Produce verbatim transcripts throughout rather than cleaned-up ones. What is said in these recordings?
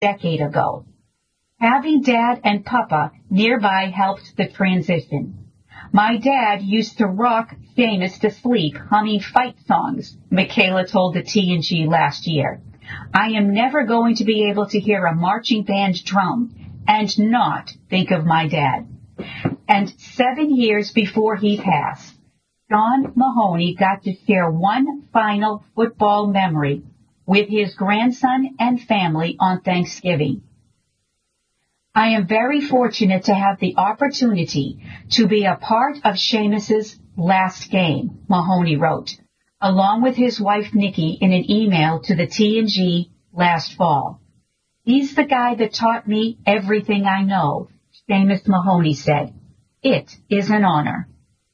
decade ago. Having Dad and Papa nearby helped the transition. My dad used to rock Seamus to sleep humming fight songs, Michaela told the T and G last year. I am never going to be able to hear a marching band drum and not think of my dad. And seven years before he passed, John Mahoney got to share one final football memory with his grandson and family on Thanksgiving. I am very fortunate to have the opportunity to be a part of Seamus's last game, Mahoney wrote, along with his wife Nikki in an email to the T and G last fall. He's the guy that taught me everything I know, Seamus Mahoney said. It is an honor.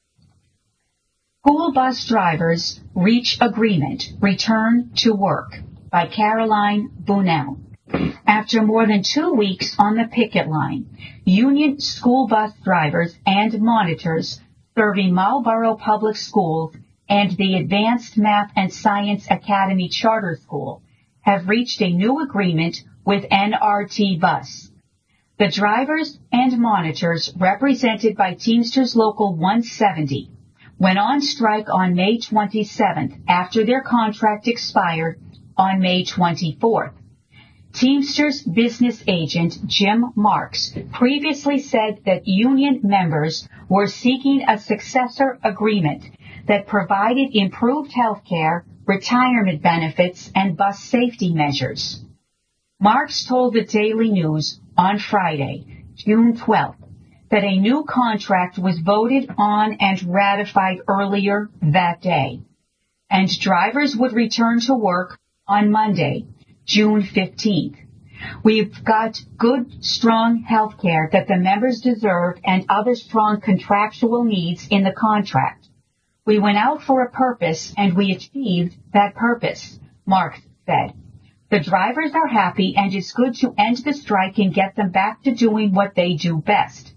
School bus drivers reach agreement, return to work by Caroline Bunnell. After more than two weeks on the picket line, union school bus drivers and monitors serving Marlboro Public Schools and the Advanced Math and Science Academy Charter School have reached a new agreement with N R T Bus. The drivers and monitors, represented by Teamsters Local one seventy, went on strike on May twenty-seventh after their contract expired on May twenty-fourth. Teamsters business agent Jim Marks previously said that union members were seeking a successor agreement that provided improved health care, retirement benefits, and bus safety measures. Marks told the Daily News on Friday, June twelfth, that a new contract was voted on and ratified earlier that day, and drivers would return to work on Monday, June fifteenth. We've got good, strong health care that the members deserve and other strong contractual needs in the contract. We went out for a purpose and we achieved that purpose, Marks said. The drivers are happy and it's good to end the strike and get them back to doing what they do best.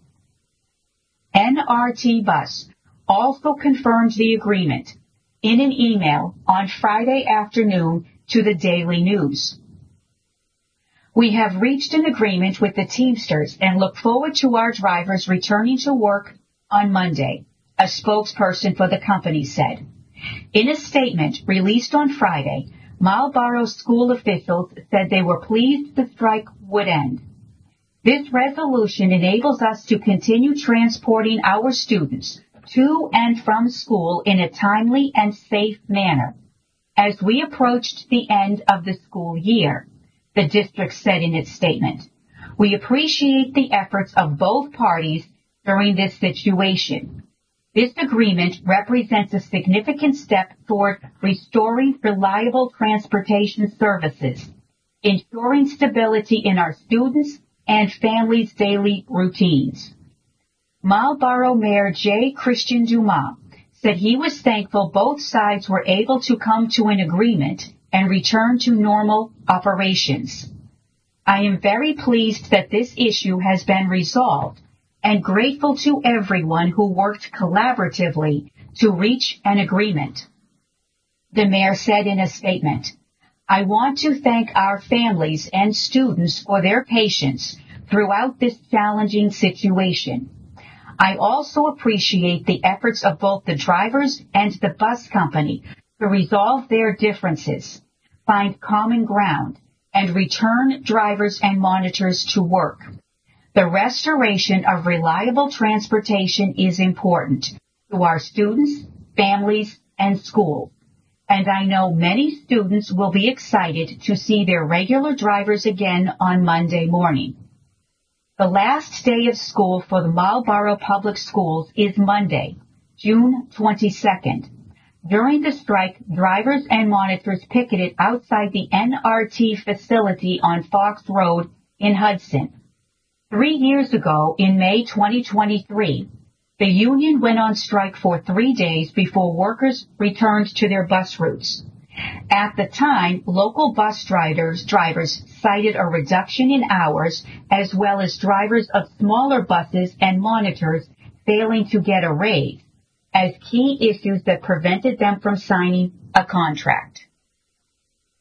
N R T Bus also confirmed the agreement in an email on Friday afternoon to the Daily News. We have reached an agreement with the Teamsters and look forward to our drivers returning to work on Monday, a spokesperson for the company said. In a statement released on Friday, Marlboro school officials said they were pleased the strike would end. This resolution enables us to continue transporting our students to and from school in a timely and safe manner as we approached the end of the school year, the district said in its statement. We appreciate the efforts of both parties during this situation. This agreement represents a significant step toward restoring reliable transportation services, ensuring stability in our students' and families' daily routines. Marlboro Mayor J. Christian Dumas said he was thankful both sides were able to come to an agreement and return to normal operations. I am very pleased that this issue has been resolved and grateful to everyone who worked collaboratively to reach an agreement, the mayor said in a statement. I want to thank our families and students for their patience throughout this challenging situation. I also appreciate the efforts of both the drivers and the bus company to resolve their differences, find common ground, and return drivers and monitors to work. The restoration of reliable transportation is important to our students, families, and schools. And I know many students will be excited to see their regular drivers again on Monday morning. The last day of school for the Marlboro Public Schools is Monday, June twenty-second. During the strike, drivers and monitors picketed outside the N R T facility on Fox Road in Hudson. Three years ago, in May twenty twenty-three, the union went on strike for three days before workers returned to their bus routes. At the time, local bus drivers, drivers cited a reduction in hours, as well as drivers of smaller buses and monitors failing to get a raise, as key issues that prevented them from signing a contract.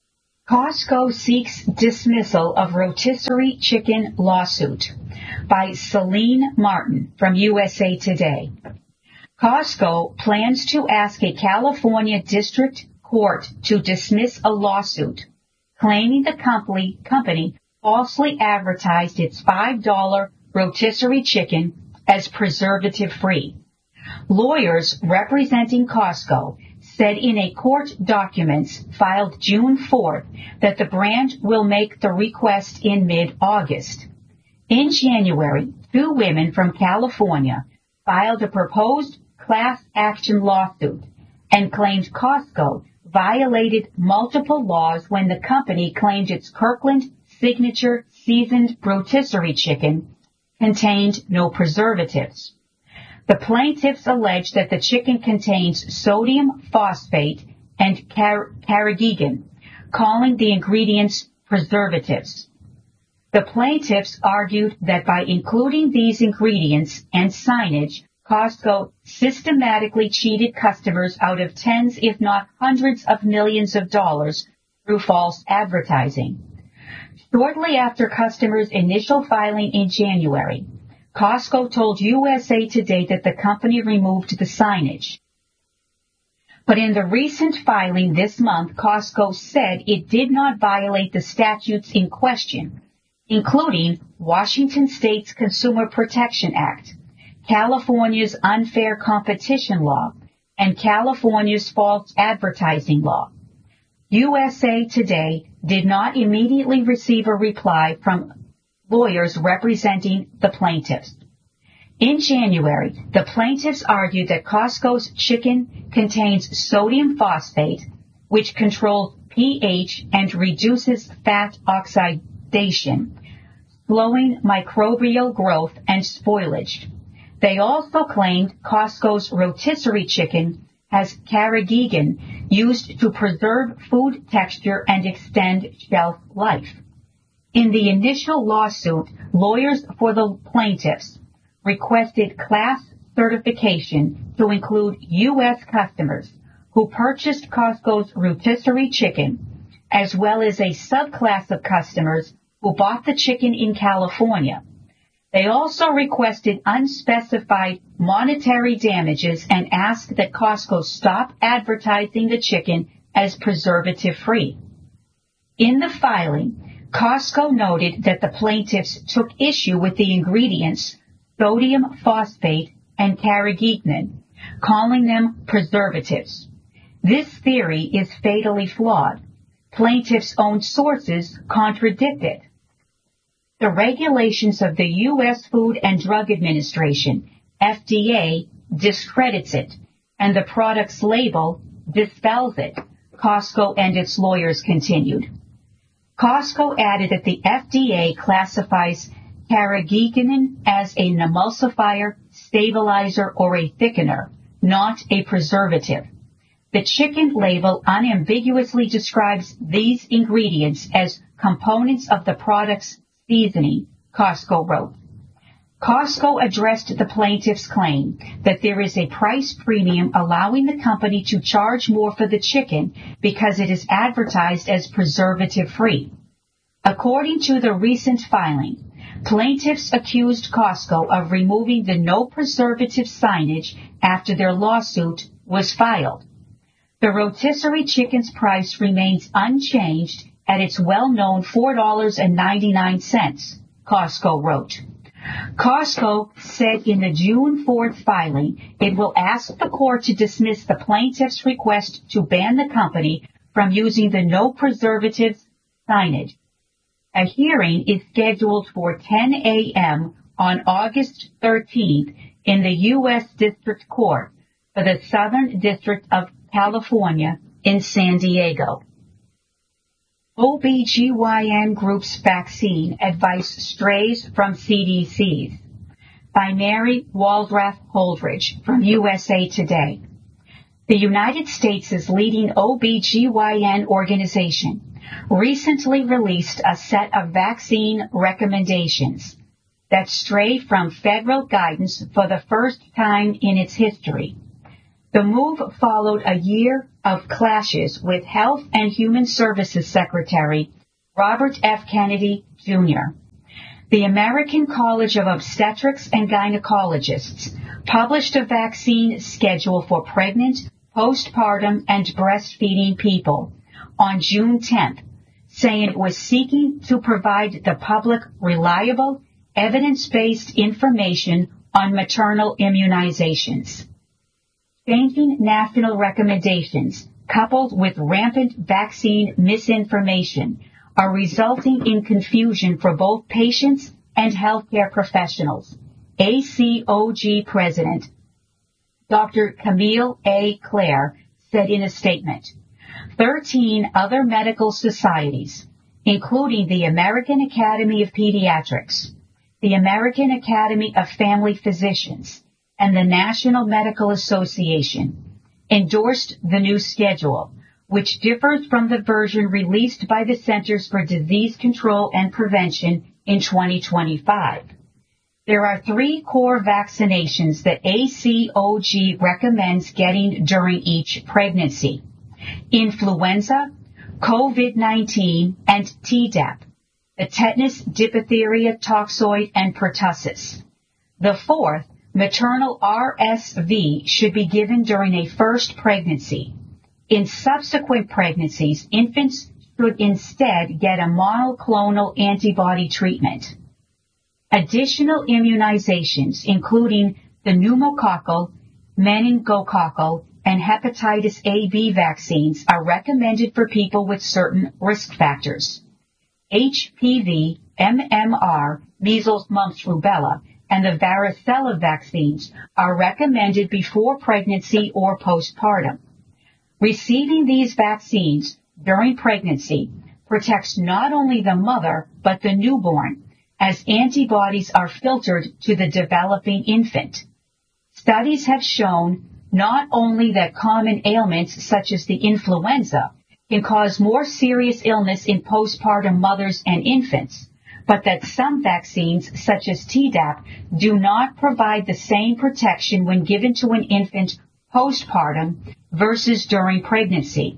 Costco seeks dismissal of rotisserie chicken lawsuit by Celine Martin from U S A Today. Costco plans to ask a California district court to dismiss a lawsuit claiming the company, company falsely advertised its five dollar rotisserie chicken as preservative-free. Lawyers representing Costco said in a court documents filed June fourth that the brand will make the request in mid-August. In January, two women from California filed a proposed class action lawsuit and claimed Costco violated multiple laws when the company claimed its Kirkland signature seasoned rotisserie chicken contained no preservatives. The plaintiffs allege that the chicken contains sodium phosphate and car- carrageenan, calling the ingredients preservatives. The plaintiffs argued that by including these ingredients and signage, Costco systematically cheated customers out of tens, if not hundreds of millions of dollars through false advertising. Shortly after customers' initial filing in January, Costco told U S A Today that the company removed the signage. But in the recent filing this month, Costco said it did not violate the statutes in question, including Washington State's Consumer Protection Act, California's Unfair Competition Law, and California's False Advertising Law. U S A Today did not immediately receive a reply from lawyers representing the plaintiffs. In January, the plaintiffs argued that Costco's chicken contains sodium phosphate, which controls pH and reduces fat oxidation, slowing microbial growth and spoilage. They also claimed Costco's rotisserie chicken has carrageenan used to preserve food texture and extend shelf life. In the initial lawsuit, lawyers for the plaintiffs requested class certification to include U S customers who purchased Costco's rotisserie chicken, as well as a subclass of customers who bought the chicken in California. They also requested unspecified monetary damages and asked that Costco stop advertising the chicken as preservative-free. In the filing, Costco noted that the plaintiffs took issue with the ingredients sodium phosphate and carrageenan, calling them preservatives. This theory is fatally flawed. Plaintiffs' own sources contradict it. The regulations of the U S Food and Drug Administration, F D A, discredits it, and the product's label dispels it, Costco and its lawyers continued. Costco added that the F D A classifies carrageenan as an emulsifier, stabilizer, or a thickener, not a preservative. The chicken label unambiguously describes these ingredients as components of the product's seasoning, Costco wrote. Costco addressed the plaintiff's claim that there is a price premium allowing the company to charge more for the chicken because it is advertised as preservative-free. According to the recent filing, plaintiffs accused Costco of removing the no preservative signage after their lawsuit was filed. The rotisserie chicken's price remains unchanged at its well-known four dollars and ninety-nine cents, Costco wrote. Costco said in the June fourth filing it will ask the court to dismiss the plaintiff's request to ban the company from using the no preservatives signage. A hearing is scheduled for ten a.m. on August thirteenth in the U S District Court for the Southern District of California in San Diego. O B G Y N Group's vaccine advice strays from C D Cs by Mary Waldrath Holdridge from U S A Today. The United States' leading O B G Y N organization recently released a set of vaccine recommendations that stray from federal guidance for the first time in its history. The move followed a year of clashes with Health and Human Services Secretary Robert F. Kennedy, Junior The American College of Obstetrics and Gynecologists published a vaccine schedule for pregnant, postpartum, and breastfeeding people on June tenth, saying it was seeking to provide the public reliable, evidence-based information on maternal immunizations. Changing national recommendations, coupled with rampant vaccine misinformation, are resulting in confusion for both patients and healthcare professionals. A C O G President Doctor Camille A. Clare said in a statement, thirteen other medical societies, including the American Academy of Pediatrics, the American Academy of Family Physicians, and the National Medical Association, endorsed the new schedule, which differs from the version released by the Centers for Disease Control and Prevention in twenty twenty-five. There are three core vaccinations that A C O G recommends getting during each pregnancy: influenza, COVID nineteen, and Tdap, the tetanus, diphtheria, toxoid, and pertussis. The fourth, maternal R S V, should be given during a first pregnancy. In subsequent pregnancies, infants should instead get a monoclonal antibody treatment. Additional immunizations, including the pneumococcal, meningococcal, and hepatitis A B vaccines, are recommended for people with certain risk factors. H P V, M M R, measles, mumps, rubella, and the varicella vaccines are recommended before pregnancy or postpartum. Receiving these vaccines during pregnancy protects not only the mother, but the newborn, as antibodies are filtered to the developing infant. Studies have shown not only that common ailments such as the influenza can cause more serious illness in postpartum mothers and infants, but that some vaccines, such as Tdap, do not provide the same protection when given to an infant postpartum versus during pregnancy.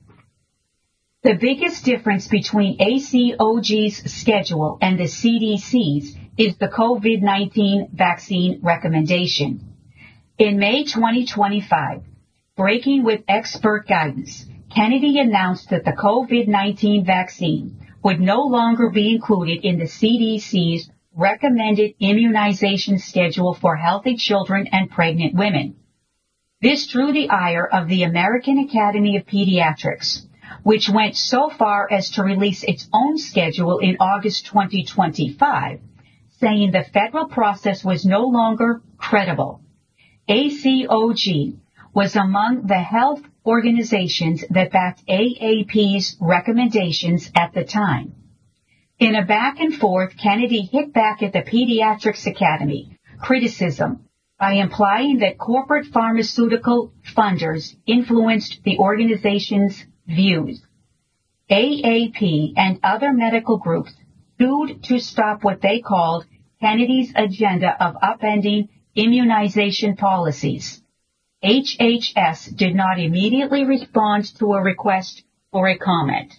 The biggest difference between A C O G's schedule and the C D C's is the COVID nineteen vaccine recommendation. In May twenty twenty-five, breaking with expert guidance, Kennedy announced that the COVID nineteen vaccine would no longer be included in the C D C's recommended immunization schedule for healthy children and pregnant women. This drew the ire of the American Academy of Pediatrics, which went so far as to release its own schedule in August twenty twenty-five, saying the federal process was no longer credible. A C O G was among the health organizations that backed A A P's recommendations at the time. In a back and forth, Kennedy hit back at the Pediatrics Academy criticism by implying that corporate pharmaceutical funders influenced the organization's views. A A P and other medical groups sued to stop what they called Kennedy's agenda of upending immunization policies. H H S did not immediately respond to a request for a comment.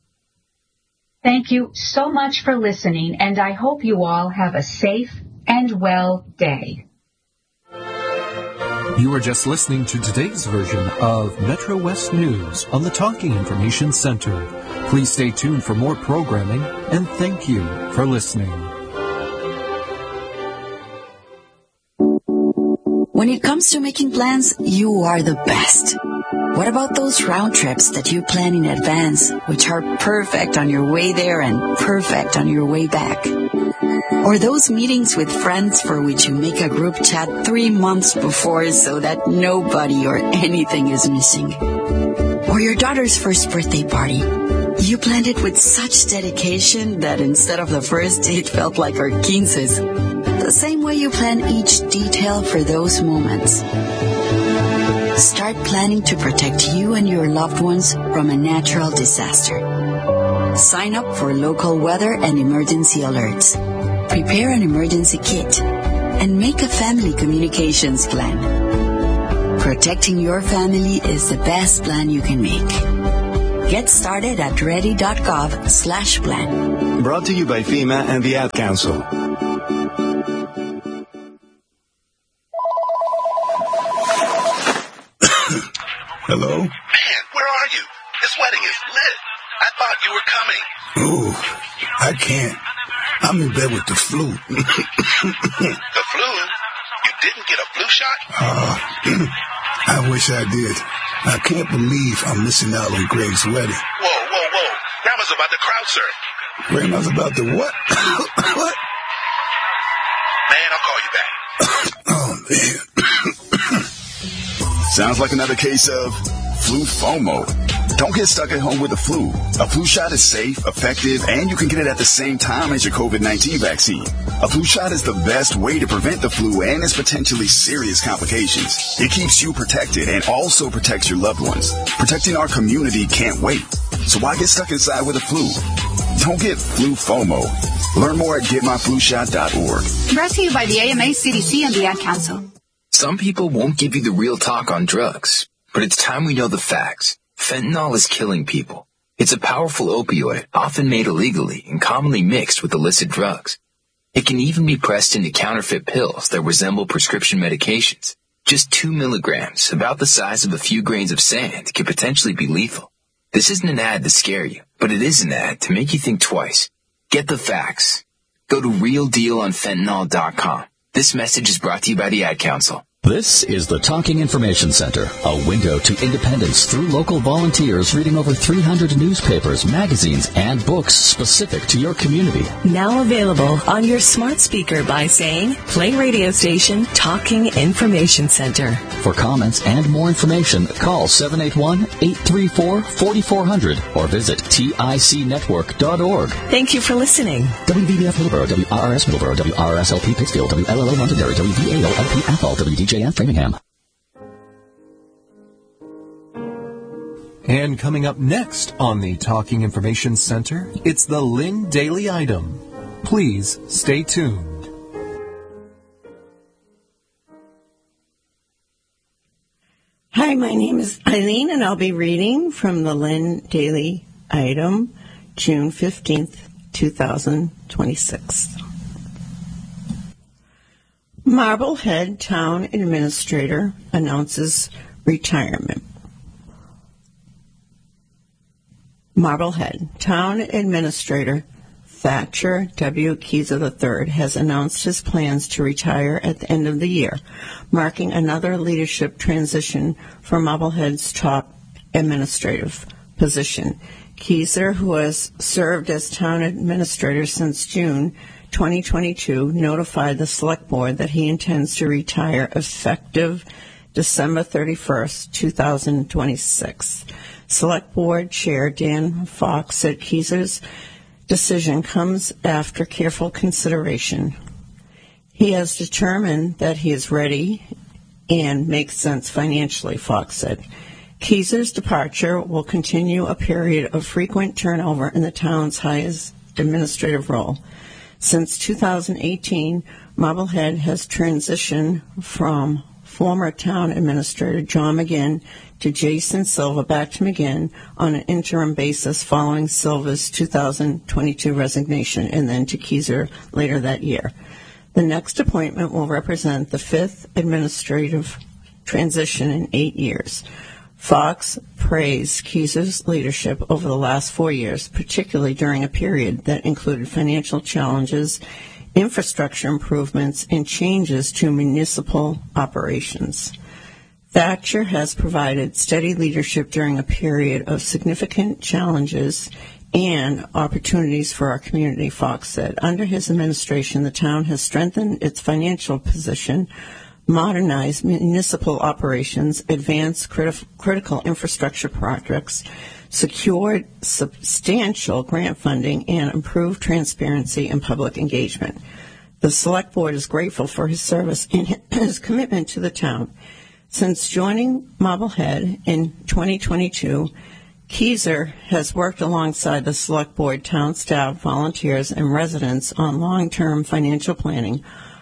Thank you so much for listening, and I hope you all have a safe and well day. You were just listening to today's version of Metro West News on the Talking Information Center. Please stay tuned for more programming, and thank you for listening. When it comes to making plans, you are the best. What about those round trips that you plan in advance, which are perfect on your way there and perfect on your way back? Or those meetings with friends for which you make a group chat three months before so that nobody or anything is missing? Or your daughter's first birthday party. You planned it with such dedication that instead of the first date felt like our quinces. The same way you plan each detail for those moments. Start planning to protect you and your loved ones from a natural disaster. Sign up for local weather and emergency alerts. Prepare an emergency kit and make a family communications plan. Protecting your family is the best plan you can make. Get started at ready.gov slash plan. Brought to you by FEMA and the Ad Council. Hello? Man, where are you? This wedding is lit. I thought you were coming. Ooh, I can't. I'm in bed with the flu. The flu? You didn't get a flu shot? Uh, I wish I did. I can't believe I'm missing out on Greg's wedding. Whoa, whoa, whoa. Grandma's about to crowd surf. Grandma's about to what? What? Man, I'll call you back. Oh, man. Sounds like another case of flu FOMO. Don't get stuck at home with the flu. A flu shot is safe, effective, and you can get it at the same time as your COVID nineteen vaccine. A flu shot is the best way to prevent the flu and its potentially serious complications. It keeps you protected and also protects your loved ones. Protecting our community can't wait. So why get stuck inside with the flu? Don't get flu FOMO. Learn more at get my flu shot dot org. Brought to you by the A M A, C D C, and the Ad Council. Some people won't give you the real talk on drugs, but it's time we know the facts. Fentanyl is killing people. It's a powerful opioid, often made illegally and commonly mixed with illicit drugs. It can even be pressed into counterfeit pills that resemble prescription medications. Just two milligrams, about the size of a few grains of sand, could potentially be lethal. This isn't an ad to scare you, but it is an ad to make you think twice. Get the facts. Go to real deal on fentanyl dot com. This message is brought to you by the Ad Council. This is the Talking Information Center, a window to independence through local volunteers reading over three hundred newspapers, magazines, and books specific to your community. Now available on your smart speaker by saying, play radio station Talking Information Center. For comments and more information, call seven eight one, eight three four, four four zero zero or visit tic network dot org. Thank you for listening. W V B F Middleborough, W R R S Middleborough, W R R S L P Pittsfield, W L L O Londonderry, W V A O L P Athol, W D J F Framingham. And coming up next on the Talking Information Center, it's the Lynn Daily Item. Please stay tuned. Hi, my name is Eileen, and I'll be reading from the Lynn Daily Item, June fifteenth, twenty twenty-six. Marblehead Town Administrator announces retirement. Marblehead Town Administrator Thatcher W. Keyser the third has announced his plans to retire at the end of the year, marking another leadership transition for Marblehead's top administrative position. Keyser, who has served as town administrator since June twenty twenty-two, notified the Select Board that he intends to retire effective December thirty-first, twenty twenty-six. Select Board Chair Dan Fox said Keyser's decision comes after careful consideration. He has determined that he is ready and makes sense financially, Fox said. Keyser's departure will continue a period of frequent turnover in the town's highest administrative role. Since two thousand eighteen, Marblehead has transitioned from former town administrator John McGinn to Jason Silva back to McGinn on an interim basis following Silva's two thousand twenty-two resignation, and then to Keyser later that year. The next appointment will represent the fifth administrative transition in eight years. Fox praised Keyser's leadership over the last four years, particularly during a period that included financial challenges, infrastructure improvements, and changes to municipal operations. Thatcher has provided steady leadership during a period of significant challenges and opportunities for our community, Fox said. Under his administration, the town has strengthened its financial position, modernized municipal operations, advanced criti- critical infrastructure projects, secured substantial grant funding, and improved transparency and public engagement. The Select Board is grateful for his service and his commitment to the town. Since joining Marblehead in twenty twenty-two, Keyser has worked alongside the Select Board, town staff, volunteers, and residents on long-term financial planning,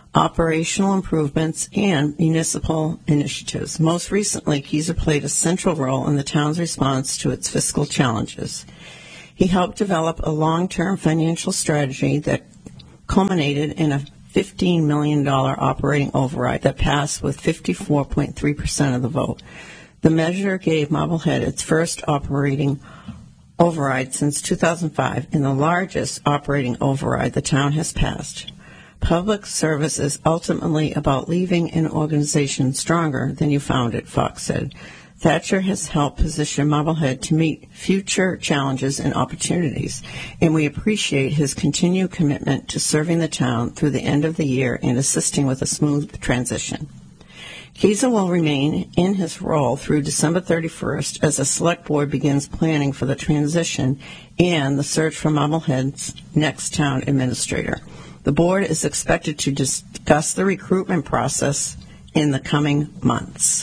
operational improvements, and municipal initiatives. Most recently, Keyser played a central role in the town's response to its fiscal challenges. He helped develop a long-term financial strategy that culminated in a fifteen million dollars operating override that passed with fifty-four point three percent of the vote. The measure gave Marblehead its first operating override since two thousand five and the largest operating override the town has passed. Public service is ultimately about leaving an organization stronger than you found it, Fox said. Thatcher has helped position Marblehead to meet future challenges and opportunities, and we appreciate his continued commitment to serving the town through the end of the year and assisting with a smooth transition. Keyser will remain in his role through December thirty-first as the Select Board begins planning for the transition and the search for Marblehead's next town administrator. The board is expected to discuss the recruitment process in the coming months.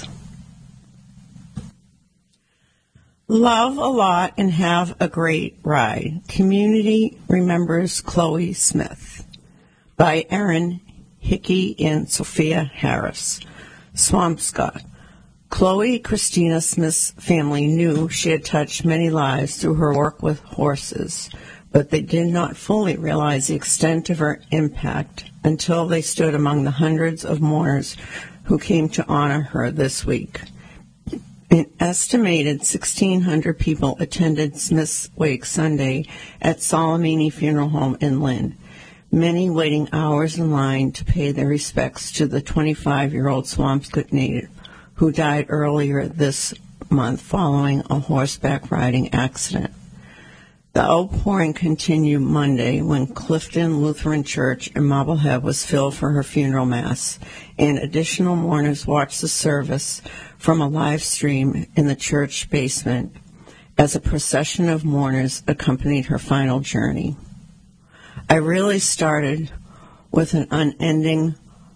Love a lot and have a great ride. Community remembers Chloe Smith by Erin Hickey and Sophia Harris. Swampscott. Chloe Christina Smith's family knew she had touched many lives through her work with horses, but they did not fully realize the extent of her impact until they stood among the hundreds of mourners who came to honor her this week. An estimated sixteen hundred people attended Smith's wake Sunday at Solomini Funeral Home in Lynn, many waiting hours in line to pay their respects to the twenty-five-year-old Swampscott native who died earlier this month following a horseback riding accident. The outpouring continued Monday when Clifton Lutheran Church in Marblehead was filled for her funeral mass, and additional mourners watched the service from a live stream in the church basement as a procession of mourners accompanied her final journey. I really started with an unending,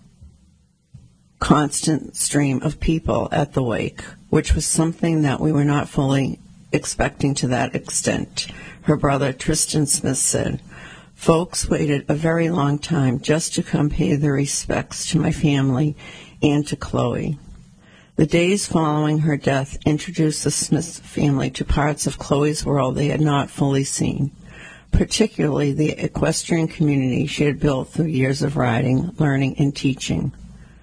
constant stream of people at the wake, which was something that we were not fully expecting to that extent, her brother Tristan Smith said. Folks waited a very long time just to come pay their respects to my family and to Chloe. The days following her death introduced the Smith family to parts of Chloe's world they had not fully seen, particularly the equestrian community she had built through years of riding, learning, and teaching.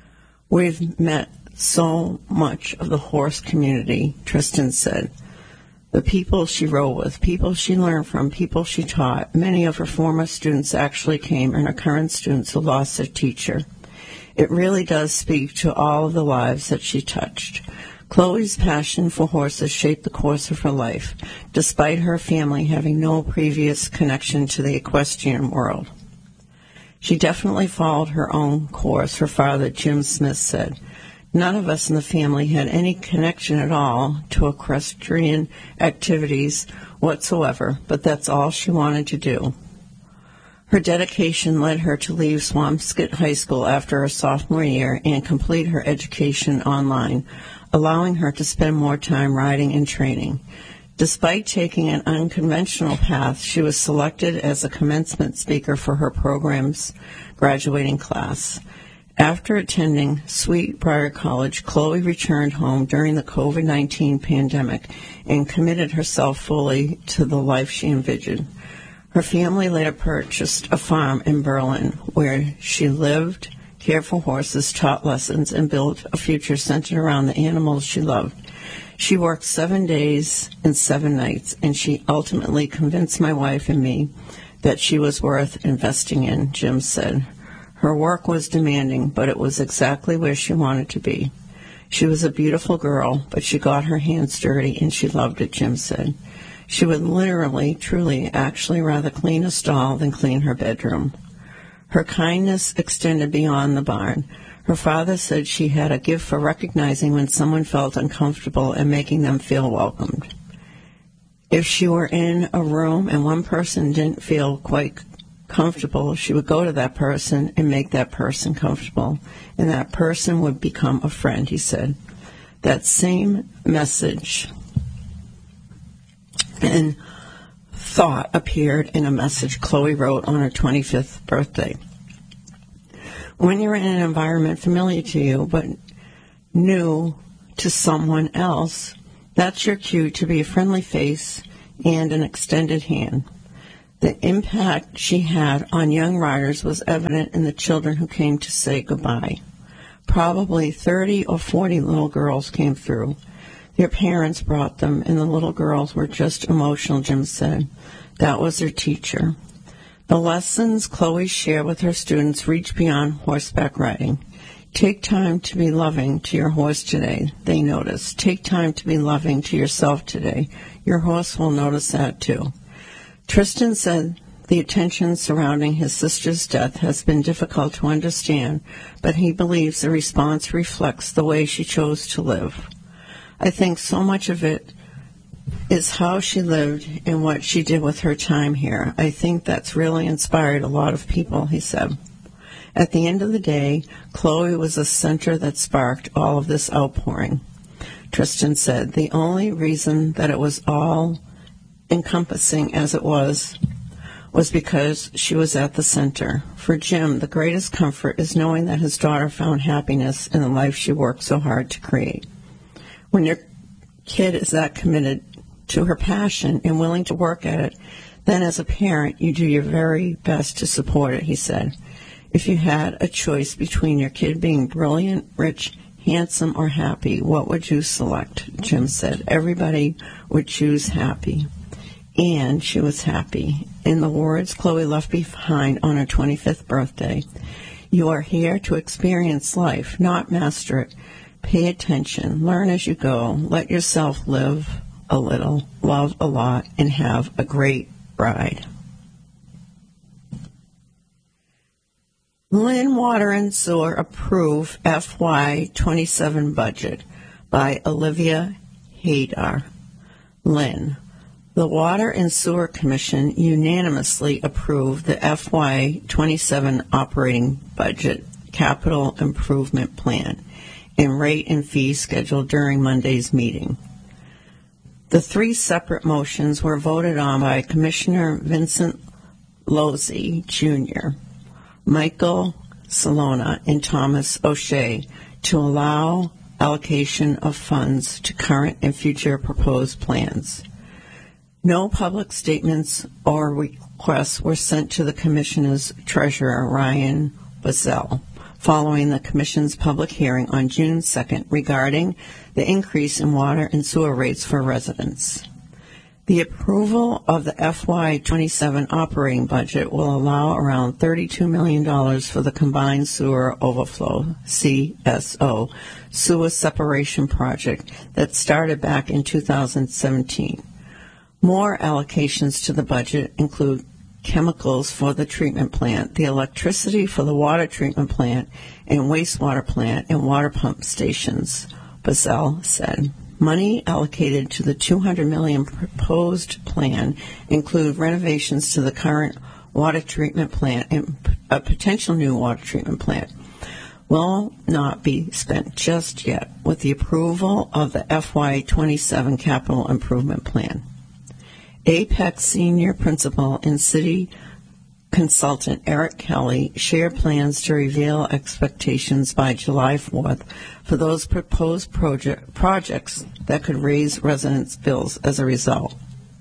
We've met so much of the horse community, Tristan said. The people she rode with, people she learned from, people she taught. Many of her former students actually came, and her current students who lost their teacher. It really does speak to all of the lives that she touched. Chloe's passion for horses shaped the course of her life, despite her family having no previous connection to the equestrian world. She definitely followed her own course, her father, Jim Smith, said. None of us in the family had any connection at all to equestrian activities whatsoever, but that's all she wanted to do. Her dedication led her to leave Swampscott High School after her sophomore year and complete her education online, allowing her to spend more time riding and training. Despite taking an unconventional path, she was selected as a commencement speaker for her program's graduating class. After attending Sweet Briar College, Chloe returned home during the covid nineteen pandemic and committed herself fully to the life she envisioned. Her family later purchased a farm in Berlin where she lived, cared for horses, taught lessons, and built a future centered around the animals she loved. She worked seven days and seven nights, and she ultimately convinced my wife and me that she was worth investing in, Jim said. Her work was demanding, but it was exactly where she wanted to be. She was a beautiful girl, but she got her hands dirty, and she loved it, Jim said. She would literally, truly, actually rather clean a stall than clean her bedroom. Her kindness extended beyond the barn. Her father said she had a gift for recognizing when someone felt uncomfortable and making them feel welcomed. If she were in a room and one person didn't feel quite comfortable, she would go to that person and make that person comfortable, and that person would become a friend, he said. That same message and thought appeared in a message Chloe wrote on her twenty-fifth birthday. When you're in an environment familiar to you but new to someone else, that's your cue to be a friendly face and an extended hand. The impact she had on young riders was evident in the children who came to say goodbye. Probably thirty or forty little girls came through. Their parents brought them, and the little girls were just emotional, Jim said. That was their teacher. The lessons Chloe shared with her students reach beyond horseback riding. Take time to be loving to your horse today, they noticed. Take time to be loving to yourself today. Your horse will notice that too. Tristan said the attention surrounding his sister's death has been difficult to understand, but he believes the response reflects the way she chose to live. I think so much of it is how she lived and what she did with her time here. I think that's really inspired a lot of people, he said. At the end of the day, Chloe was the center that sparked all of this outpouring. Tristan said the only reason that it was all encompassing as it was was because she was at the center. For Jim, the greatest comfort is knowing that his daughter found happiness in the life she worked so hard to create. When your kid is that committed to her passion and willing to work at it, then as a parent, you do your very best to support it, he said. If you had a choice between your kid being brilliant, rich, handsome, or happy, what would you select? Jim said. Everybody would choose happy. And she was happy. In the words Chloe left behind on her twenty-fifth birthday, you are here to experience life, not master it. Pay attention, learn as you go, let yourself live a little, love a lot, and have a great ride. Lynn Water and Sewer approve F Y twenty-seven budget by Olivia Haydar. Lynn. The Water and Sewer Commission unanimously approved the F Y twenty-seven operating budget capital improvement plan and rate and fee schedule during Monday's meeting. The three separate motions were voted on by Commissioner Vincent Lozzi, Junior, Michael Salona, and Thomas O'Shea to allow allocation of funds to current and future proposed plans. No public statements or requests were sent to the Commissioner's Treasurer, Ryan Bazell, following the Commission's public hearing on June second regarding the increase in water and sewer rates for residents. The approval of the F Y twenty-seven operating budget will allow around thirty-two million dollars for the Combined Sewer Overflow, C S O, sewer separation project that started back in two thousand seventeen. More allocations to the budget include chemicals for the treatment plant, the electricity for the water treatment plant and wastewater plant and water pump stations, Bazell said. Money allocated to the two hundred million dollars proposed plan include renovations to the current water treatment plant and a potential new water treatment plant. Will not be spent just yet with the approval of the F Y twenty-seven capital improvement plan. Apex senior principal and city consultant Eric Kelly shared plans to reveal expectations by July fourth for those proposed project, projects that could raise residents' bills as a result.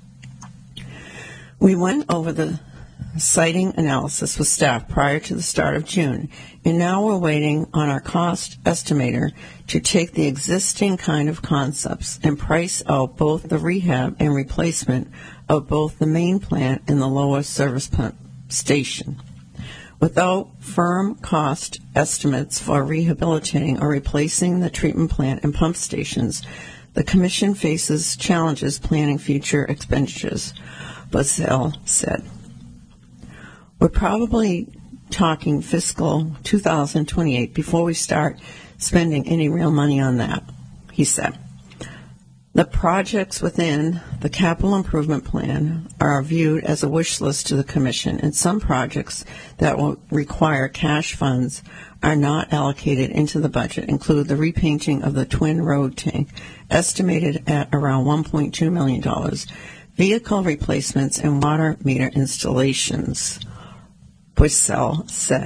We went over the siting analysis with staff prior to the start of June, and now we're waiting on our cost estimator to take the existing kind of concepts and price out both the rehab and replacement of both the main plant and the lower service pump station. Without firm cost estimates for rehabilitating or replacing the treatment plant and pump stations, the Commission faces challenges planning future expenditures, Bazell said. We're probably talking fiscal two thousand twenty-eight before we start spending any real money on that, he said. The projects within the capital improvement plan are viewed as a wish list to the Commission, and some projects that will require cash funds are not allocated into the budget, include the repainting of the Twin Road tank, estimated at around one point two million dollars, vehicle replacements, and water meter installations, Bazell said.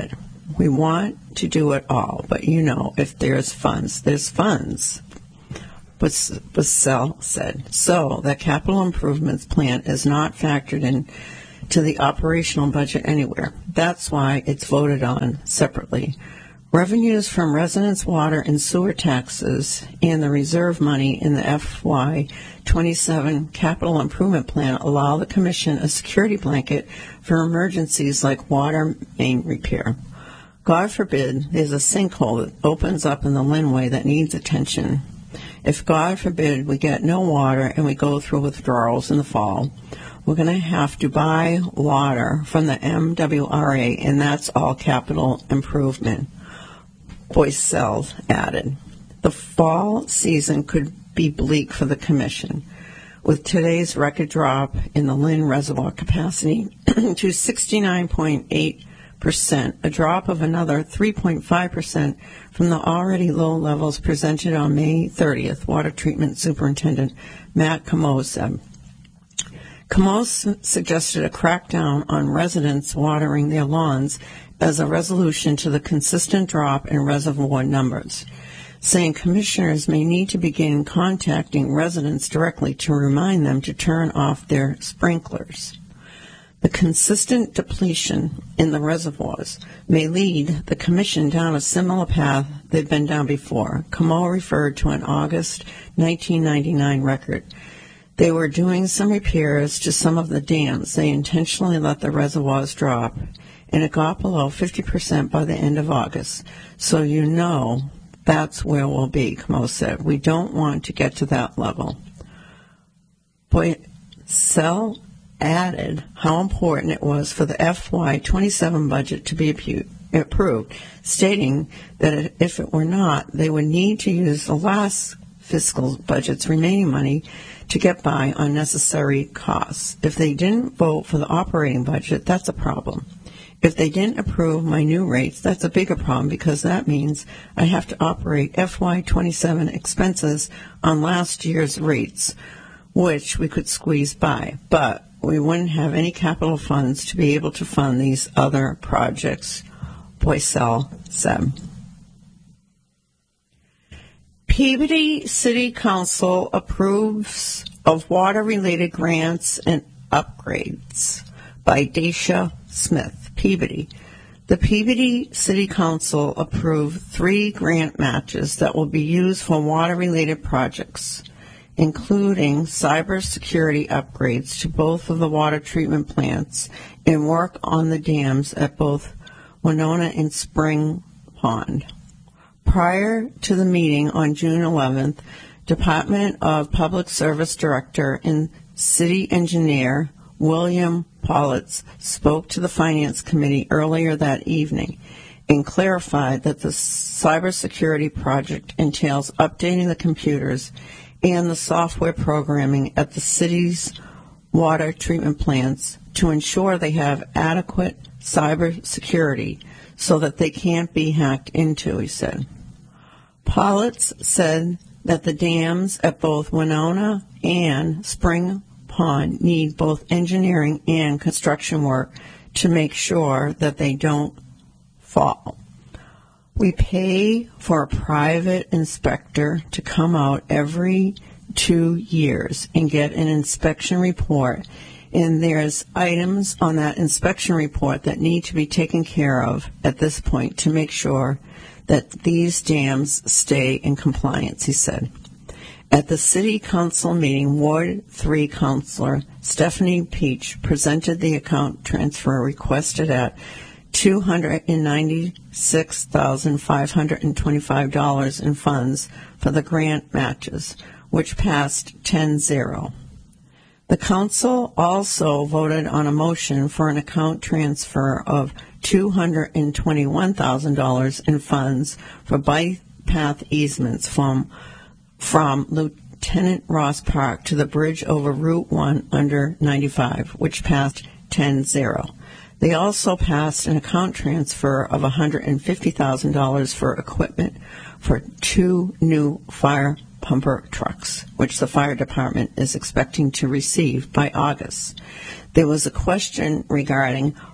We want to do it all, but you know, if there's funds, there's funds. Bussell said. So the capital improvements plan is not factored in to the operational budget anywhere. That's why it's voted on separately. Revenues from residents' water and sewer taxes and the reserve money in the F Y twenty-seven capital improvement plan allow the Commission a security blanket for emergencies like water main repair. God forbid there's a sinkhole that opens up in the Linway that needs attention. If, God forbid, we get no water and we go through withdrawals in the fall, we're going to have to buy water from the M W R A, and that's all capital improvement. Bussell added. The fall season could be bleak for the Commission, with today's record drop in the Lynn Reservoir capacity to sixty-nine point eight percent, a drop of another three point five percent from the already low levels presented on May thirtieth, Water Treatment Superintendent Matt Comeau said. Comeau suggested a crackdown on residents watering their lawns as a resolution to the consistent drop in reservoir numbers, saying commissioners may need to begin contacting residents directly to remind them to turn off their sprinklers. The consistent depletion in the reservoirs may lead the Commission down a similar path they've been down before. Comeau referred to an August nineteen ninety-nine record. They were doing some repairs to some of the dams. They intentionally let the reservoirs drop, and it got below fifty percent by the end of August. So you know that's where we'll be, Comeau said. We don't want to get to that level. Bussell added how important it was for the F Y twenty-seven budget to be approved, stating that if it were not, they would need to use the last fiscal budget's remaining money to get by on necessary costs. If they didn't vote for the operating budget, that's a problem. If they didn't approve my new rates, that's a bigger problem because that means I have to operate F Y twenty-seven expenses on last year's rates, which we could squeeze by, but we wouldn't have any capital funds to be able to fund these other projects, Bussell said. Peabody City Council approves of water-related grants and upgrades by Dacia Smith, Peabody. The Peabody City Council approved three grant matches that will be used for water-related projects, including cybersecurity upgrades to both of the water treatment plants and work on the dams at both Winona and Spring Pond. Prior to the meeting on June eleventh, Department of Public Service Director and City Engineer William Politz spoke to the Finance Committee earlier that evening and clarified that the cybersecurity project entails updating the computers and the software programming at the city's water treatment plants to ensure they have adequate cybersecurity so that they can't be hacked into, he said. Politz said that the dams at both Winona and Spring Pond need both engineering and construction work to make sure that they don't fall. We pay for a private inspector to come out every two years and get an inspection report, and there's items on that inspection report that need to be taken care of at this point to make sure that these dams stay in compliance, he said. At the City Council meeting, Ward three Councilor Stephanie Peach presented the account transfer requested at two hundred ninety-six thousand five hundred twenty-five dollars in funds for the grant matches, which passed ten zero. The council also voted on a motion for an account transfer of two hundred twenty-one thousand dollars in funds for bike path easements from, from Lieutenant Ross Park to the bridge over Route one under ninety-five, which passed ten zero. They also passed an account transfer of one hundred fifty thousand dollars for equipment for two new fire pumper trucks, which the fire department is expecting to receive by August. There was a question regarding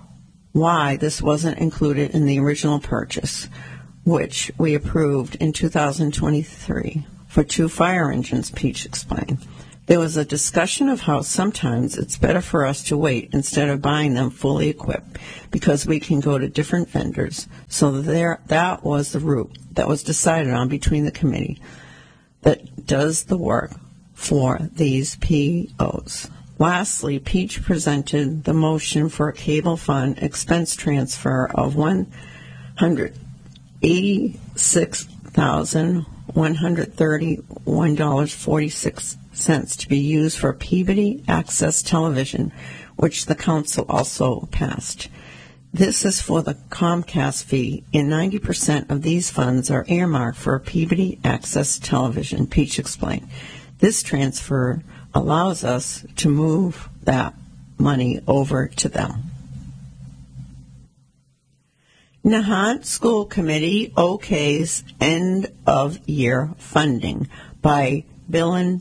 why this wasn't included in the original purchase, which we approved in two thousand twenty-three for two fire engines, Peach explained. There was a discussion of how sometimes it's better for us to wait instead of buying them fully equipped because we can go to different vendors. So there, that was the route that was decided on between the committee that does the work for these P Os. Lastly, Peach presented the motion for a cable fund expense transfer of one hundred eighty-six thousand one hundred thirty-one dollars and forty-six cents to be used for Peabody Access Television, which the council also passed. This is for the Comcast fee, and ninety percent of these funds are earmarked for Peabody Access Television, Peach explained. This transfer allows us to move that money over to them. Nahant School Committee okays end-of-year funding by Bill and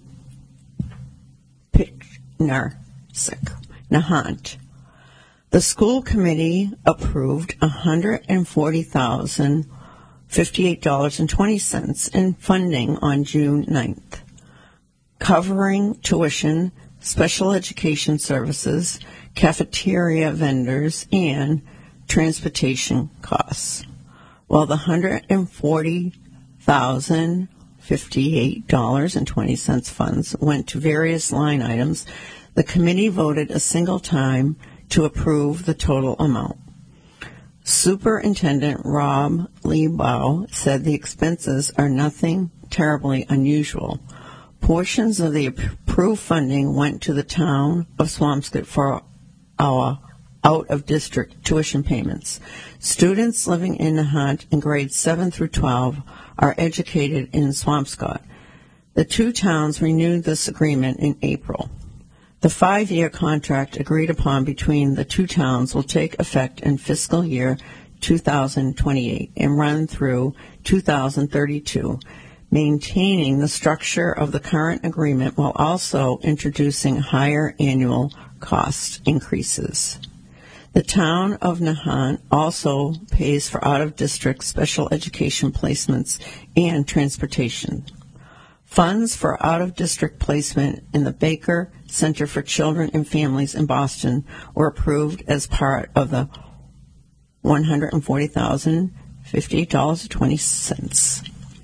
Pitnarsik, Nahant. The school committee approved one hundred forty thousand fifty-eight dollars and twenty cents in funding on June ninth, covering tuition, special education services, cafeteria vendors, and transportation costs. While the one hundred forty thousand fifty-eight dollars and twenty cents funds went to various line items, the committee voted a single time to approve the total amount. Superintendent Rob Liebau said the expenses are nothing terribly unusual. Portions of the approved funding went to the town of Swampscott for our out-of-district tuition payments. Students living in Nahant in grades seven through twelve are educated in Swampscott. The two towns renewed this agreement in April. The five-year contract agreed upon between the two towns will take effect in fiscal year two thousand twenty-eight and run through two thousand thirty-two, maintaining the structure of the current agreement while also introducing higher annual cost increases. The town of Nahant also pays for out-of-district special education placements and transportation. Funds for out-of-district placement in the Baker Center for Children and Families in Boston were approved as part of the one hundred forty thousand fifty-eight dollars and twenty cents.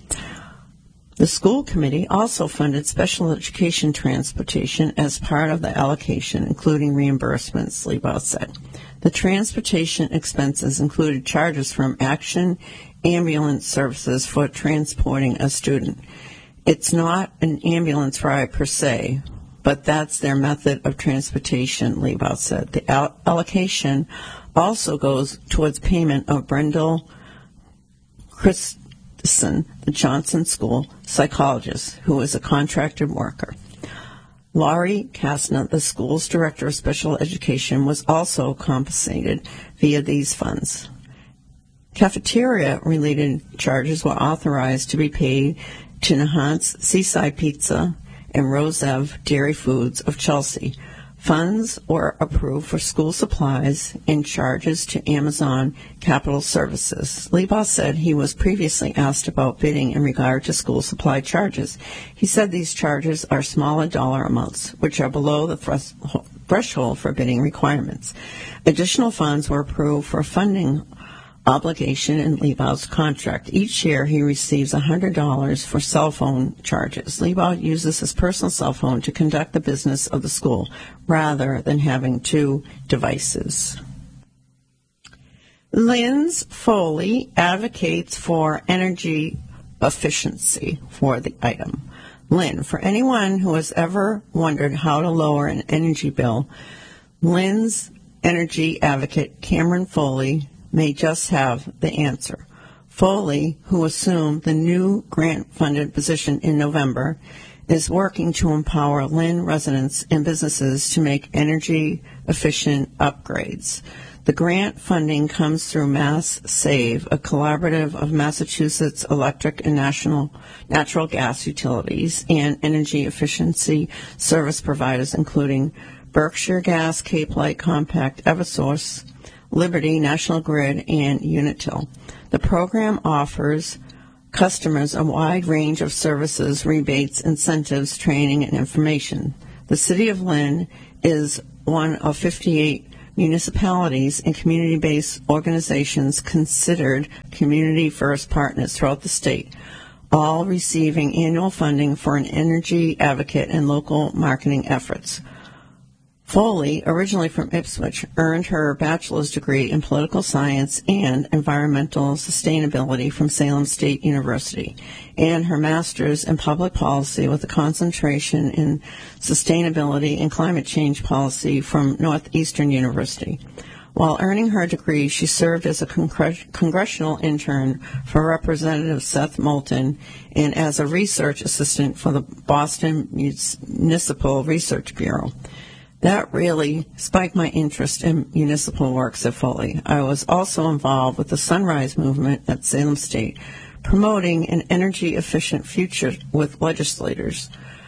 The school committee also funded special education transportation as part of the allocation, including reimbursements, Liebau said. The transportation expenses included charges from Action Ambulance Services for transporting a student. It's not an ambulance ride per se, but that's their method of transportation, Liebau said. The all- allocation also goes towards payment of Brendel Christensen, the Johnson School psychologist, who is a contracted worker. Laurie Kastner, the school's director of special education, was also compensated via these funds. Cafeteria-related charges were authorized to be paid to Nahant's Seaside Pizza and Rosev Dairy Foods of Chelsea. Funds were approved for school supplies and charges to Amazon Capital Services. Liebau said he was previously asked about bidding in regard to school supply charges. He said these charges are smaller dollar amounts, which are below the thres- threshold for bidding requirements. Additional funds were approved for funding obligation in Liebau's contract. Each year he receives one hundred dollars for cell phone charges. Liebau uses his personal cell phone to conduct the business of the school rather than having two devices. Linz Foley advocates for energy efficiency for the item. Lynn, for anyone who has ever wondered how to lower an energy bill, Lynn's energy advocate Cameron Foley may just have the answer. Foley, who assumed the new grant-funded position in November, is working to empower Lynn residents and businesses to make energy-efficient upgrades. The grant funding comes through Mass Save, a collaborative of Massachusetts electric and national natural gas utilities and energy efficiency service providers, including Berkshire Gas, Cape Light, Compact, Eversource, Liberty, National Grid, and Unitil. The program offers customers a wide range of services, rebates, incentives, training, and information. The City of Lynn is one of fifty-eight municipalities and community-based organizations considered Community First partners throughout the state, all receiving annual funding for an energy advocate and local marketing efforts. Foley, originally from Ipswich, earned her bachelor's degree in political science and environmental sustainability from Salem State University, and her master's in public policy with a concentration in sustainability and climate change policy from Northeastern University. While earning her degree, she served as a congre- congressional intern for Representative Seth Moulton and as a research assistant for the Boston Municipal Research Bureau. That really spiked my interest in municipal works at Foley. I was also involved with the Sunrise Movement at Salem State, promoting an energy-efficient future with legislators.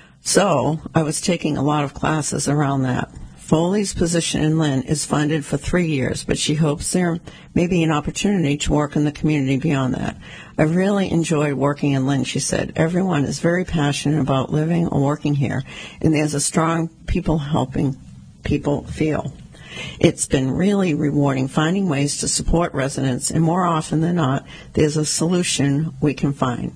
So I was taking a lot of classes around that. Foley's position in Lynn is funded for three years, but she hopes there may be an opportunity to work in the community beyond that. I really enjoyed working in Lynn, she said. Everyone is very passionate about living or working here, and there's a strong people helping people feel. It's been really rewarding finding ways to support residents, and more often than not, there's a solution we can find.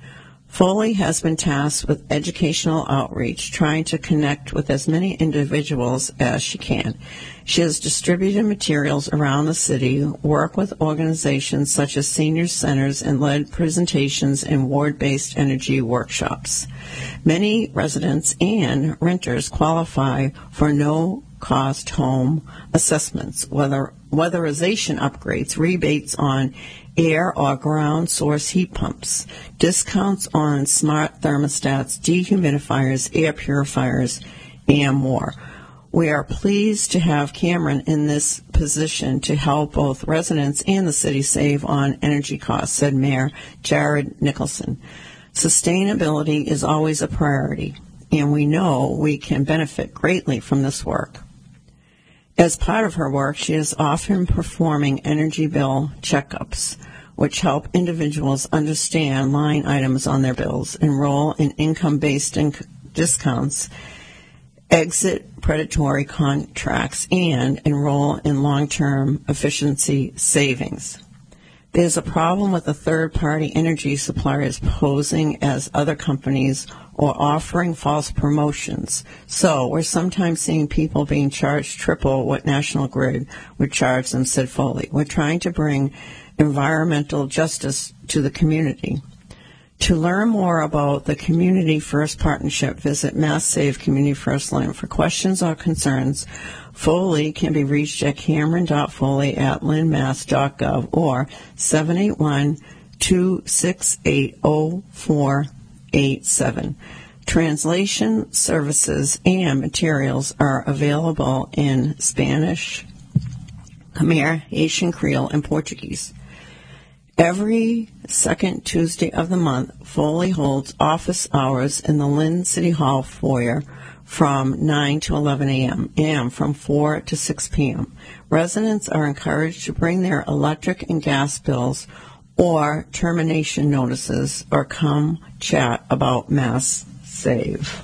Foley has been tasked with educational outreach, trying to connect with as many individuals as she can. She has distributed materials around the city, worked with organizations such as senior centers, and led presentations and ward-based energy workshops. Many residents and renters qualify for no-cost home assessments, whether weatherization upgrades, rebates on air or ground source heat pumps, discounts on smart thermostats, dehumidifiers, air purifiers, and more. We are pleased to have Cameron in this position to help both residents and the city save on energy costs, said Mayor Jared Nicholson. Sustainability is always a priority, and we know we can benefit greatly from this work. As part of her work, she is often performing energy bill checkups, which help individuals understand line items on their bills, enroll in income-based inc- discounts, exit predatory contracts, and enroll in long-term efficiency savings. There's a problem with the third-party energy suppliers posing as other companies or offering false promotions. So we're sometimes seeing people being charged triple what National Grid would charge them, said Foley. We're trying to bring environmental justice to the community. To learn more about the Community First Partnership, visit Mass Save Community First Lynn. For questions or concerns, Foley can be reached at cameron dot foley at lynn mass dot gov or seven eight one, two six eight, zero four eight seven. Translation services and materials are available in Spanish, Khmer, Haitian Creole, and Portuguese. Every second Tuesday of the month, Foley holds office hours in the Lynn City Hall foyer from nine to eleven a.m. and from four to six p.m. Residents are encouraged to bring their electric and gas bills or termination notices or come chat about Mass Save.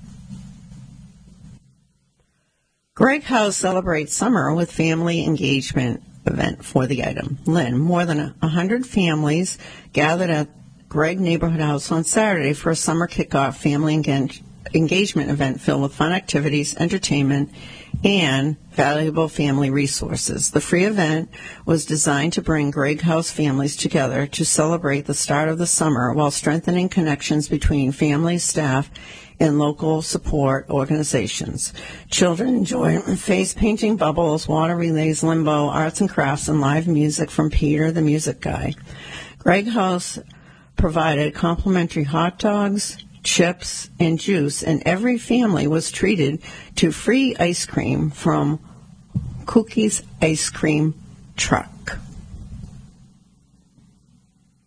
Greg House celebrates summer with family engagement event for the item. Lynn, more than one hundred families gathered at Greg Neighborhood House on Saturday for a summer kickoff family engage- engagement event filled with fun activities, entertainment, and valuable family resources. The free event was designed to bring Greg House families together to celebrate the start of the summer while strengthening connections between families, staff, and local support organizations. Children enjoy face painting, bubbles, water relays, limbo, arts and crafts, and live music from Peter the Music Guy. Greg House provided complimentary hot dogs, chips, and juice, and every family was treated to free ice cream from Cookie's Ice Cream Truck.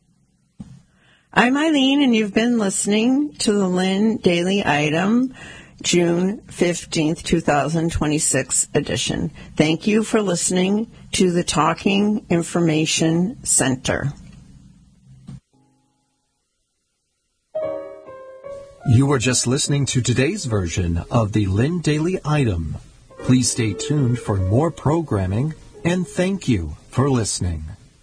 I'm Eileen, and you've been listening to the Lynn Daily Item. June fifteenth, twenty twenty-six edition. Thank you for listening to the Talking Information Center. You were just listening to today's version of the Lynn Daily Item. Please stay tuned for more programming, and thank you for listening.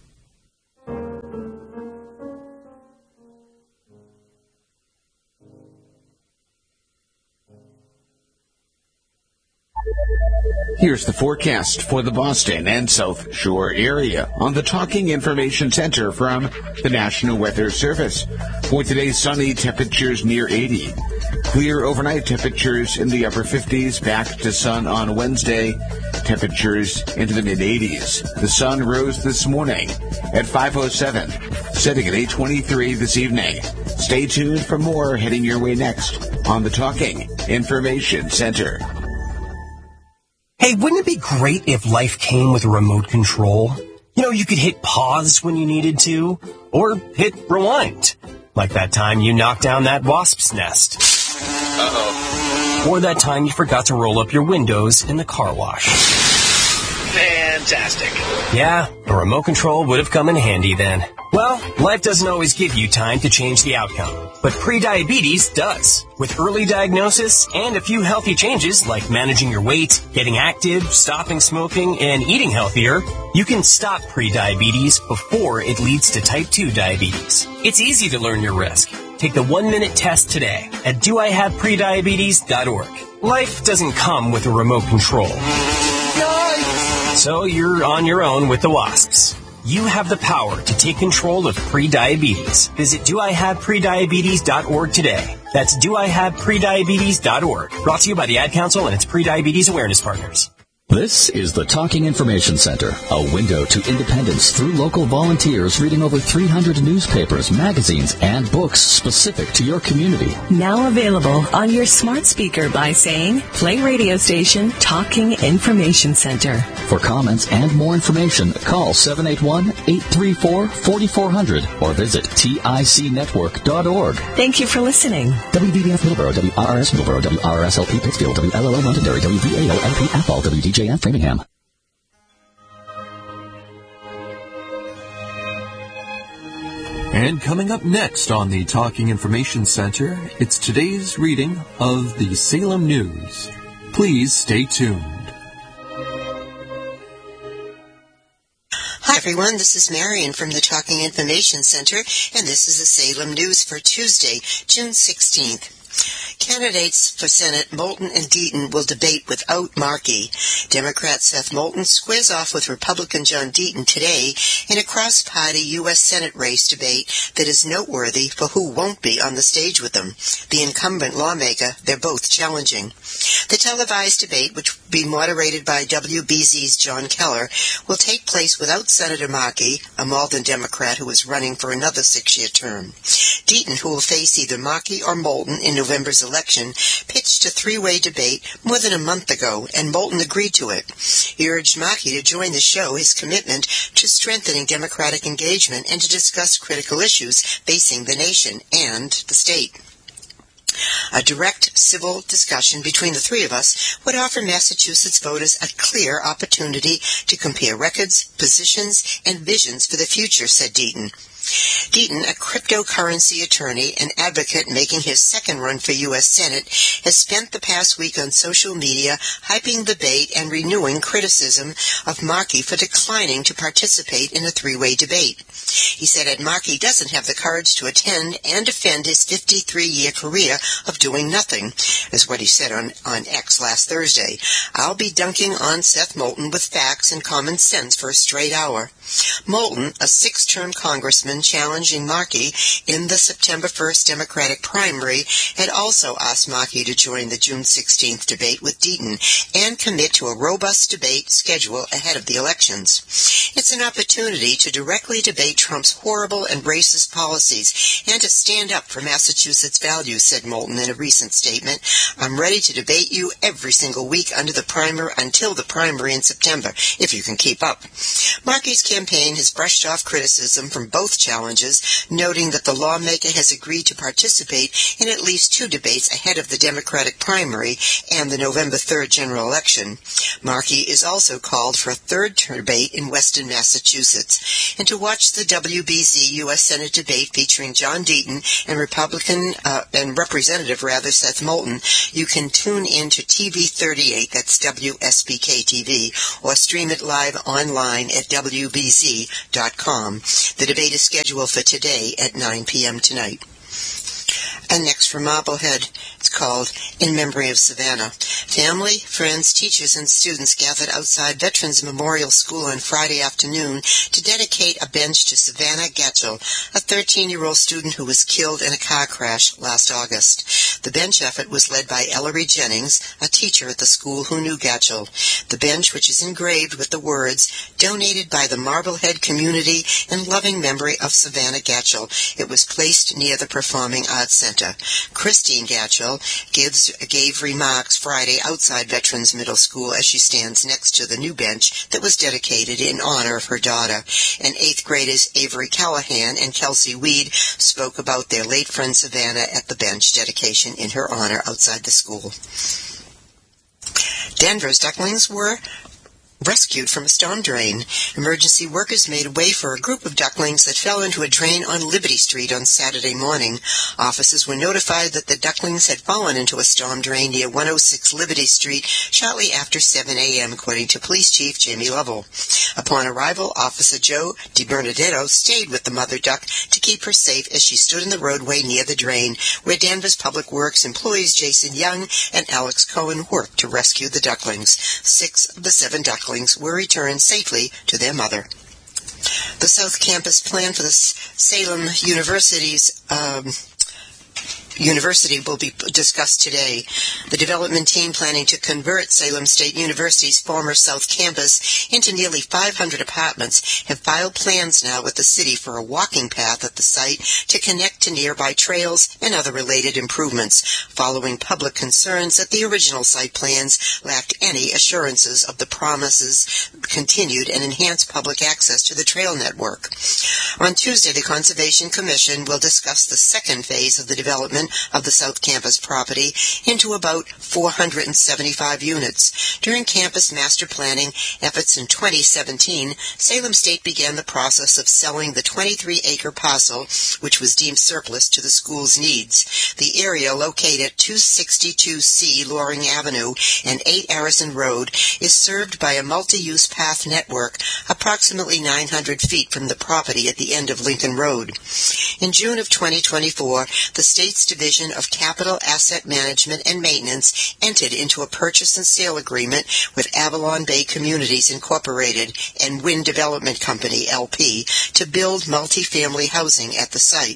Here's the forecast for the Boston and South Shore area on the Talking Information Center from the National Weather Service. For today, sunny, temperatures near eighty. Clear overnight, temperatures in the upper fifties. Back to sun on Wednesday, temperatures into the mid-eighties. The sun rose this morning at five oh seven, setting at eight twenty-three this evening. Stay tuned for more heading your way next on the Talking Information Center. Hey, wouldn't it be great if life came with a remote control? You know, you could hit pause when you needed to, or hit rewind. Like that time you knocked down that wasp's nest. Uh-oh. Or that time you forgot to roll up your windows in the car wash. Fantastic. Yeah, a remote control would have come in handy then. Well, life doesn't always give you time to change the outcome, but prediabetes does. With early diagnosis and a few healthy changes like managing your weight, getting active, stopping smoking, and eating healthier, you can stop prediabetes before it leads to type two diabetes. It's easy to learn your risk. Take the one-minute test today at do I have prediabetes dot org. Life doesn't come with a remote control. So you're on your own with the wasps. You have the power to take control of prediabetes. Visit do I have prediabetes dot org today. That's do I have prediabetes dot org. Brought to you by the Ad Council and its Prediabetes Awareness Partners. This is the Talking Information Center, a window to independence through local volunteers reading over three hundred newspapers, magazines, and books specific to your community. Now available on your smart speaker by saying, play radio station Talking Information Center. For comments and more information, call seven eight one, eight three four, four four zero zero or visit tic network dot org. Thank you for listening. W B B F Middleborough, W R R S Middleborough, W R R S L P Pittsfield, W L L O Londonderry, W V A O L P Athol, W D J F Framingham. And coming up next on the Talking Information Center, it's today's reading of the Salem News. Please stay tuned. Hi everyone, this is Marion from the Talking Information Center, and this is the Salem News for Tuesday, June sixteenth. Candidates for Senate Moulton and Deaton will debate without Markey. Democrat Seth Moulton squares off with Republican John Deaton today in a cross-party U S Senate race debate that is noteworthy for who won't be on the stage with them. The incumbent lawmaker they're both challenging. The televised debate, which will be moderated by W B Z's John Keller, will take place without Senator Markey, a Malden Democrat who is running for another six-year term. Deaton, who will face either Markey or Moulton in November's election, pitched a three-way debate more than a month ago, and Moulton agreed to it. He urged Markey to join the show his commitment to strengthening Democratic engagement and to discuss critical issues facing the nation and the state. A direct civil discussion between the three of us would offer Massachusetts voters a clear opportunity to compare records, positions, and visions for the future, said Deaton. Deaton, a cryptocurrency attorney and advocate making his second run for U S Senate, has spent the past week on social media hyping the debate and renewing criticism of Markey for declining to participate in a three-way debate. He said Ed Markey doesn't have the courage to attend and defend his fifty-three-year career of doing nothing, is what he said on, on X last Thursday. I'll be dunking on Seth Moulton with facts and common sense for a straight hour. Moulton, a six-term congressman challenging Markey in the September first Democratic primary, had also asked Markey to join the June sixteenth debate with Deaton and commit to a robust debate schedule ahead of the elections. It's an opportunity to directly debate Trump's horrible and racist policies and to stand up for Massachusetts values, said Moulton in a recent statement. I'm ready to debate you every single week under the primary until the primary in September, if you can keep up. Markey's campaign has brushed off criticism from both challengers challenges, noting that the lawmaker has agreed to participate in at least two debates ahead of the Democratic primary and the November third general election. Markey is also called for a third debate in Western Massachusetts. And to watch the W B Z U S Senate debate featuring John Deaton and Republican uh, and Representative rather Seth Moulton, you can tune in to T V thirty-eight, that's W S B K T V, or stream it live online at W B Z dot com. The debate is scheduled for today at nine p.m. tonight. And next from Marblehead, it's called In Memory of Savannah. Family, friends, teachers, and students gathered outside Veterans Memorial School on Friday afternoon to dedicate a bench to Savannah Gatchell, a thirteen-year-old student who was killed in a car crash last August. The bench effort was led by Ellery Jennings, a teacher at the school who knew Gatchell. The bench, which is engraved with the words, "Donated by the Marblehead community in loving memory of Savannah Gatchell," it was placed near the Performing Arts Center. Christine Gatchell gives, gave remarks Friday outside Veterans Middle School as she stands next to the new bench that was dedicated in honor of her daughter. And eighth graders Avery Callahan and Kelsey Weed spoke about their late friend Savannah at the bench dedication in her honor outside the school. Denver's ducklings were rescued from a storm drain. Emergency workers made way for a group of ducklings that fell into a drain on Liberty Street on Saturday morning. Officers were notified that the ducklings had fallen into a storm drain near one oh six Liberty Street shortly after seven a.m., according to Police Chief Jamie Lovell. Upon arrival, Officer Joe DiBernardino stayed with the mother duck to keep her safe as she stood in the roadway near the drain, where Danvers Public Works employees Jason Young and Alex Cohen worked to rescue the ducklings. Six of the seven ducklings were returned safely to their mother. The South Campus plan for the Salem University's um, University will be discussed today. The development team planning to convert Salem State University's former South Campus into nearly five hundred apartments have filed plans now with the city for a walking path at the site to connect to nearby trails and other related improvements, following public concerns that the original site plans lacked any assurances of the promises continued and enhanced public access to the trail network. On Tuesday, the Conservation Commission will discuss the second phase of the development of the South Campus property into about four hundred seventy-five units. During campus master planning efforts in twenty seventeen, Salem State began the process of selling the twenty-three acre parcel, which was deemed surplus to the school's needs. The area, located at two sixty-two C Loring Avenue and eight Arison Road, is served by a multi-use path network approximately nine hundred feet from the property at the end of Lincoln Road. In June of twenty twenty-four, the state's Division of Capital Asset Management and Maintenance entered into a purchase and sale agreement with Avalon Bay Communities Incorporated and Wind Development Company, L P, to build multifamily housing at the site.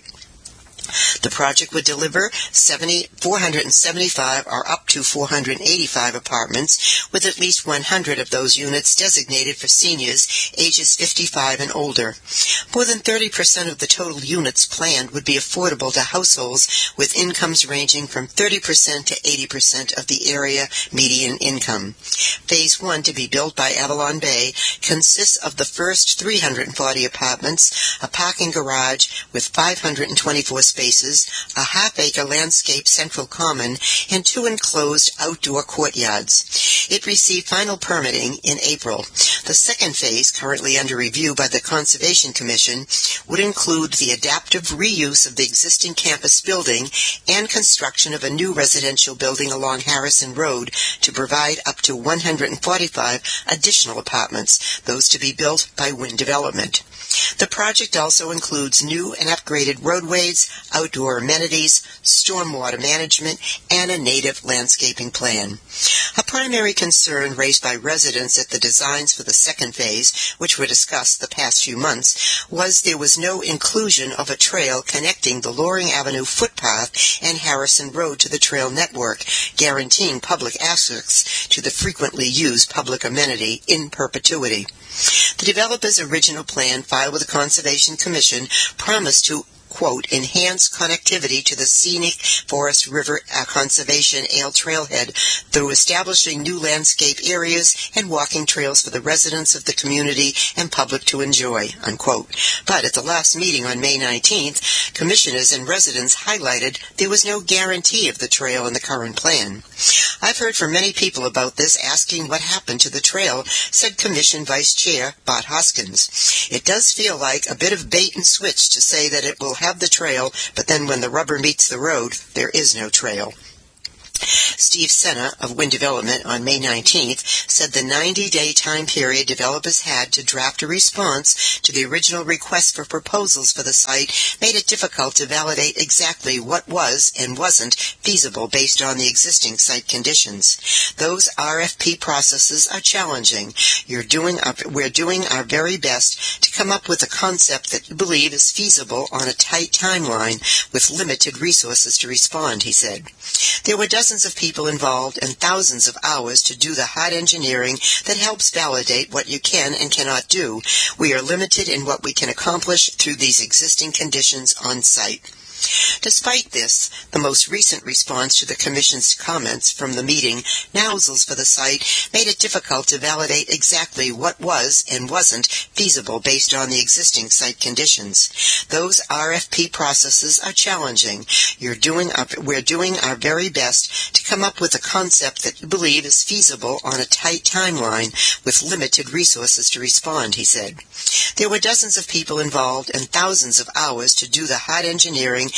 The project would deliver four hundred seventy-five or up to four hundred eighty-five apartments, with at least one hundred of those units designated for seniors ages fifty-five and older. More than thirty percent of the total units planned would be affordable to households with incomes ranging from thirty percent to eighty percent of the area median income. Phase one, to be built by Avalon Bay, consists of the first three hundred forty apartments, a parking garage with five hundred twenty-four spaces, a half-acre landscape central common, and two enclosed outdoor courtyards. It received final permitting in April. The second phase, currently under review by the Conservation Commission, would include the adaptive reuse of the existing campus building and construction of a new residential building along Harrison Road to provide up to one hundred forty-five additional apartments, those to be built by Wind Development. The project also includes new and upgraded roadways, outdoor amenities, stormwater management, and a native landscaping plan. A primary concern raised by residents at the designs for the second phase, which were discussed the past few months, was there was no inclusion of a trail connecting the Loring Avenue footpath and Harrison Road to the trail network, guaranteeing public access to the frequently used public amenity in perpetuity. The developer's original plan, filed with the Conservation Commission, promised to quote, enhance connectivity to the scenic Forest River Conservation Ale Trailhead through establishing new landscape areas and walking trails for the residents of the community and public to enjoy, unquote. But at the last meeting on May nineteenth, commissioners and residents highlighted there was no guarantee of the trail in the current plan. I've heard from many people about this, asking what happened to the trail, said Commission Vice Chair Bart Hoskins. It does feel like a bit of bait and switch to say that it will have the trail, but then when the rubber meets the road, there is no trail. Steve Senna of Wind Development on May nineteenth said the ninety-day time period developers had to draft a response to the original request for proposals for the site made it difficult to validate exactly what was and wasn't feasible based on the existing site conditions. Those R F P processes are challenging. You're doing our, we're doing our very best to come up with a concept that you believe is feasible on a tight timeline with limited resources to respond, he said. There were dozens of people involved and thousands of hours to do the hard engineering that helps validate what you can and cannot do. We are limited in what we can accomplish through these existing conditions on site. Despite this, the most recent response to the Commission's comments from the meeting, nozzles for the site, made it difficult to validate exactly what was and wasn't feasible based on the existing site conditions. Those R F P processes are challenging. You're doing our, we're doing our very best to come up with a concept that you believe is feasible on a tight timeline with limited resources to respond, he said. There were dozens of people involved and thousands of hours to do the hard engineering